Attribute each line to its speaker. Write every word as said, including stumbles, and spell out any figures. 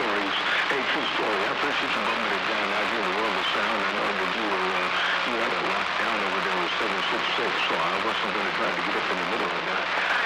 Speaker 1: stories. Hey, true story. I appreciate you bumping it down out here in the world of sound. I know that you were, uh, you had it locked down over there with seven six six, so I wasn't going to try to get up in the middle of that.